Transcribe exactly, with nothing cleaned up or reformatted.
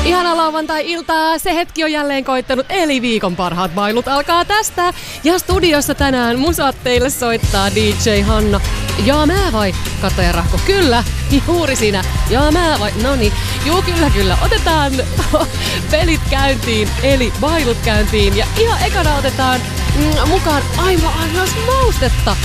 Ihana lauantai-iltaa, se hetki on jälleen koittanut, eli viikon parhaat bailut alkaa tästä. Ja studiossa tänään musat teille soittaa D J Hanna. Jaa mä vai? Katso ja Rahko, kyllä, juuri sinä. Jaa mä vai? Noniin, juu kyllä kyllä. Otetaan pelit käyntiin, eli bailut käyntiin. Ja ihan ekana otetaan mm, mukaan aivan aivan maustetta.